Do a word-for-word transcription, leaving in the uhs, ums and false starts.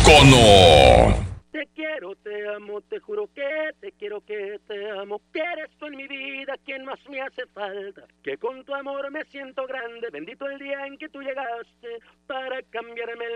Icono. Te quiero, te amo, te juro que te quiero, que te amo, que eres tú en mi vida quien más me hace falta, que con tu amor me siento grande, bendito el día en que tú llegaste para cambiarme el